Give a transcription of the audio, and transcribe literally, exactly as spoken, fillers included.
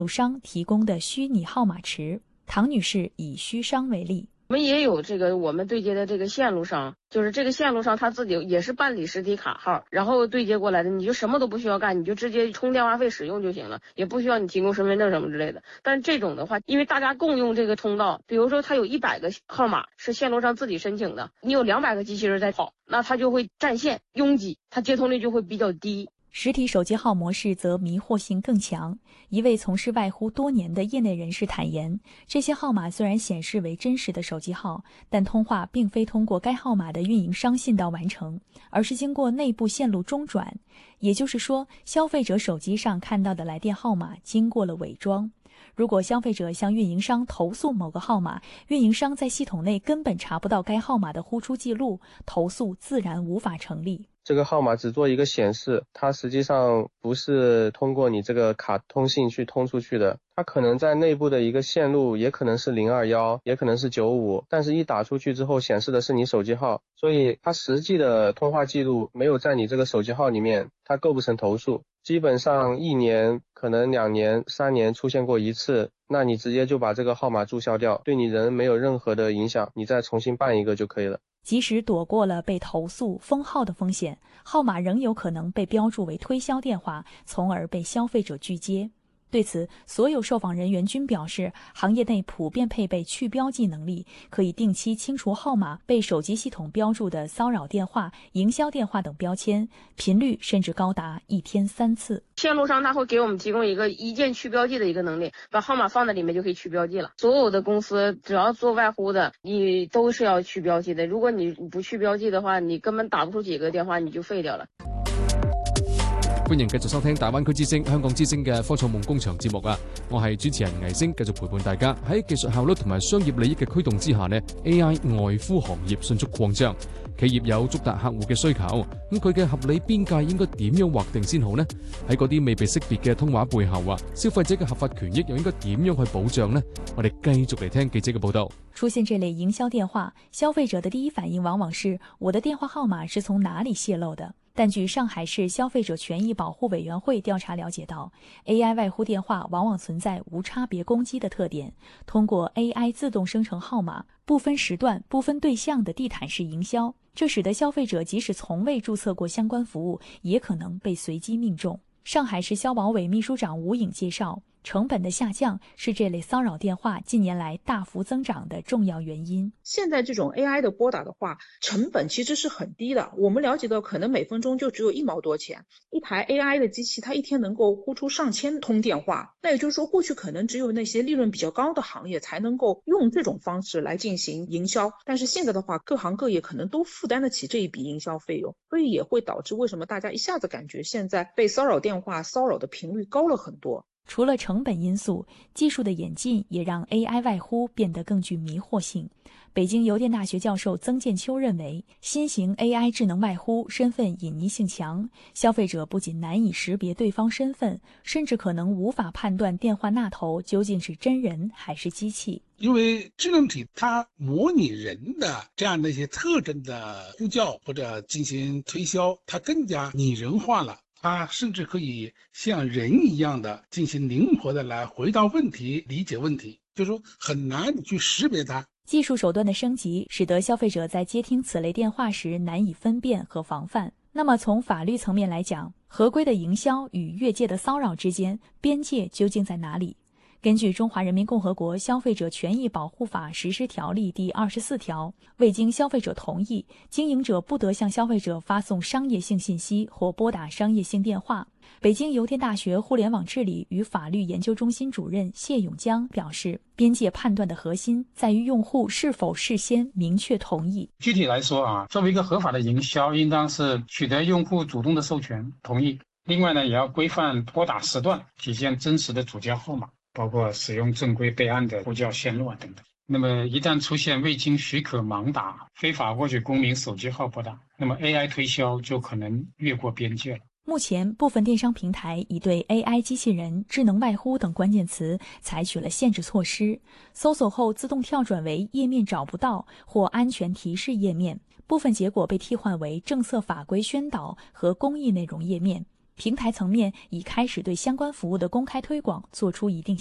商提供的虚拟号码池。唐女士以虚商为例， 我们也有这个我们对接的这个线路商，就是这个线路商他自己也是办理实体卡号，然后对接过来的，你就什么都不需要干，你就直接充电话费使用就行了，也不需要你提供身份证什么之类的。但是这种的话，因为大家共用这个通道，比如说他有一百个号码是线路商自己申请的，你有两百个机器人在跑，那他就会占线拥挤，它接通率就会比较低。 实体手机号模式则迷惑性更强。一位从事外呼多年的业内人士坦言，这些号码虽然显示为真实的手机号，但通话并非通过该号码的运营商信道完成，而是经过内部线路中转。也就是说，消费者手机上看到的来电号码经过了伪装。如果消费者向运营商投诉某个号码，运营商在系统内根本查不到该号码的呼出记录，投诉自然无法成立。 这个号码只做一个显示，它实际上不是通过你这个卡通信去通出去的，它可能在内部的一个线路，也可能是零二一，也可能是九五，但是一打出去之后显示的是你手机号，所以它实际的通话记录没有在你这个手机号里面，它构不成投诉。基本上一年可能两年三年出现过一次，那你直接就把这个号码注销掉，对你人没有任何的影响，你再重新办一个就可以了。 即使躲过了被投诉封号的风险，号码仍有可能被标注为推销电话，从而被消费者拒接。对此，所有受访人员均表示，行业内普遍配备去标记能力，可以定期清除号码被手机系统标注的骚扰电话、营销电话等标签，频率甚至高达一天三次。 线路商他会给我们提供一个一键去标记的一个能力，把号码放在里面就可以去标记了。所有的公司只要做外呼的，你都是要去标记的。如果你不去标记的话，你根本打不出几个电話，你就廢掉了。 歡迎繼續收聽大灣區之聲、香港之聲嘅科創夢工場節目啊！我係主持人倪星，繼續陪伴大家。喺技術效率同埋商業利益嘅驅動之下呢 A I 外呼行業迅速擴張，企業有觸達客戶嘅需求，咁佢嘅合理邊界應該點樣劃定先好呢？喺嗰啲未被識別嘅通話背後啊，消費者嘅合法權益又應該點樣去保障呢？我哋繼續嚟聽記者嘅報導。 出現這類營銷電話，消費者的第一反應往往是我的電話號碼是從哪裡洩露的？但據上海市消費者權益保護委員會調查了解到 ，A I 外呼電話往往存在無差別攻擊的特點，通過 A I 自動生成號碼，不分時段、不分對象的地毯式營銷，這使得消費者即使從未註冊過相關服務，也可能被隨機命中。上海市消保委秘書長吳穎介紹，成本的下降是這類騷擾電話近年來大幅增長的重要原因。 現在這種 A I 的撥打的話，成本其實是很低的。我們了解到，可能每分鐘就只有一毛多錢。一台 A I 的機器，它一天能夠呼出上千通電話。那也就是說，過去可能只有那些利潤比較高的行業才能夠用這種方式來進行營銷。但是現在的話，各行各業可能都負擔得起這一筆營銷費用，所以也會導致為什麼大家一下子感覺現在被騷擾電話騷擾的頻率高了很多。 除了成本因素，技術的演進也讓 A I 外呼變得更具迷惑性。北京郵電大學教授曾建秋認為，新型 A I 智能外呼身份隱匿性強，消費者不僅難以識別對方身份，甚至可能無法判斷電話那頭究竟是真人還是機器。 因為智能體它模擬人的這樣的一些特徵的呼叫或者進行推銷，它更加擬人化了。它甚至可以像人一樣的進行靈活的來回答問題、理解問題，就是說很難去識別它。 技術手段的升級，使得消費者在接聽此類電話時難以分辨和防範。那麼從法律層面來講，合規的營銷與越界的騷擾之間，邊界究竟在哪裡？根據《中華人民共和國消費者權益保護法實施條例》第二十四條，未經消費者同意，經營者不得向消費者發送商業性信息或撥打商業性電話。北京郵電大學互聯網治理與法律研究中心主任謝永江表示，邊界判斷的核心在於用戶是否事先明確同意。 具體來說啊，作為一個合法的營銷，應當是取得用戶主動的授權同意。另外呢，也要規範撥打時段，體現真實的主叫號碼，包括使用正規備案的呼叫線路啊等等。那麼一旦出現未經許可盲打、非法獲取公民手機號撥打，那麼 A I 推銷就可能越過邊界了。 目前部分電商平台已對 A I 機器人、智能外呼等關鍵詞採取了限制措施，搜索後自動跳轉為頁面找不到或安全提示頁面，部分結果被替換為政策法規宣導和公益內容頁面。 平台层面已开始对相关服务的公开推广做出一定